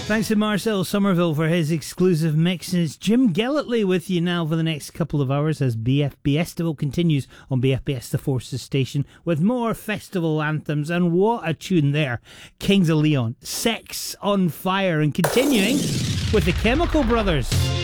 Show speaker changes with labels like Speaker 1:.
Speaker 1: Thanks to Marcel Somerville for his exclusive mix. And it's Jim Gellertley with you now for the next couple of hours as BFBestival continues on BFBS The Forces station with more festival anthems. And what a tune there. Kings of Leon, Sex on Fire, and continuing with the Chemical Brothers.